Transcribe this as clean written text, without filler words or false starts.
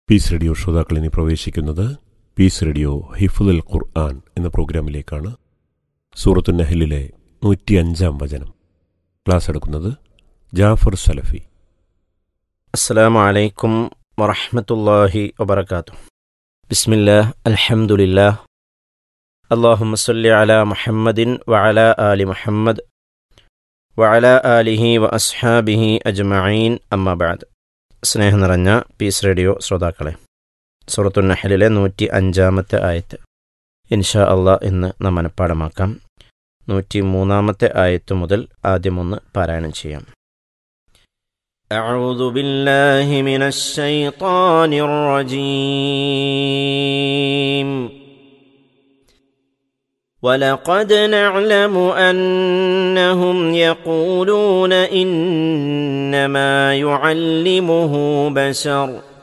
Piece radio ശ്രോതാക്കൾ ഇനി പ്രവേശിക്കുന്നത് പീസ് റേഡിയോ ഹിഫ്ളുൽ ഖുർആൻ എന്ന പ്രോഗ്രാമിലേക്കാണ്. സൂറത്തു നഹ്ലിലെ 105 വചനം ക്ലാസ് എടുക്കുന്നത് ജാഫർ സലഫി. അസ്സലാമു അലൈക്കും വറഹ്മത്തുള്ളാഹി വബറകാതുഹു. ബിസ്മില്ലാഹ് അൽഹംദുലില്ലാഹ് അല്ലാഹുമ്മ സ്വല്ലി അലാ മുഹമ്മദിൻ വഅലാ ആലി മുഹമ്മദ് വഅലാ ആലിഹി വഅസ്ഹാബിഹി അജ്മഈൻ. അമ്മാ ബഅദ്. സ്നേഹം നിറഞ്ഞ പീസ് റേഡിയോ ശ്രോതാക്കളെ, സൂറത്തു നഹ്ലിലെ 105 ആയത്ത് ഇൻഷാ അള്ളാഹ് ഇന്ന് നാം മനഃപ്പാഠമാക്കാം. 103 ആയത്ത് മുതൽ ആദ്യമൊന്ന് പാരായണം ചെയ്യാം. أعوذ بالله من الشيطان الرجيم. ولقد نعلم أنهم يقولون إنما يعلمه بشر